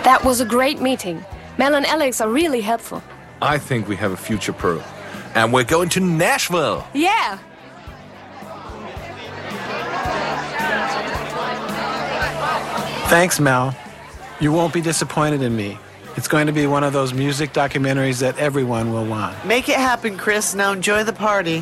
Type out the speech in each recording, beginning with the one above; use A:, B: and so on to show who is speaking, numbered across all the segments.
A: That was a great meeting. Mel and Alex are really helpful.
B: I think we have a future, Pearl. And we're going to Nashville.
A: Yeah.
C: Thanks, Mel. You won't be disappointed in me. It's going to be one of those music documentaries that everyone will want.
D: Make it happen, Chris. Now enjoy the party.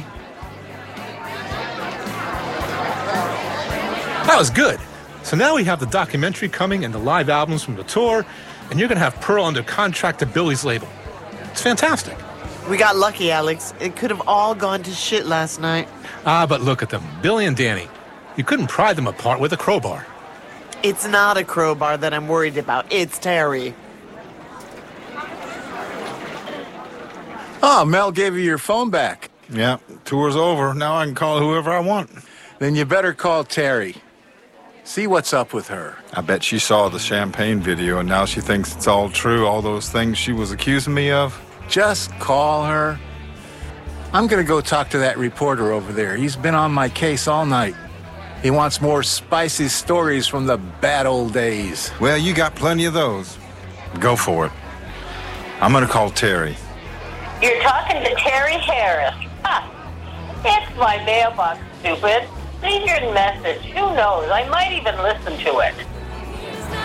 E: That was good. So now we have the documentary coming and the live albums from the tour, and you're going to have Pearl under contract to Billy's label. It's fantastic.
D: We got lucky, Alex. It could have all gone to shit last night.
E: But look at them, Billy and Danny. You couldn't pry them apart with a crowbar.
D: It's not a crowbar that I'm worried about. It's Terry.
F: Oh, Mel gave you your phone back.
G: Yeah, tour's over. Now I can call whoever I want.
F: Then you better call Terry. See what's up with her.
G: I bet she saw the champagne video and now she thinks it's all true, all those things she was accusing me of.
F: Just call her. I'm going to go talk to that reporter over there. He's been on my case all night. He wants more spicy stories from the bad old days.
G: Well, you got plenty of those. Go for it. I'm going to call Terry.
H: You're talking to Terry Harris. Ha! It's my mailbox, stupid. Leave your message. Who knows? I might even listen to it.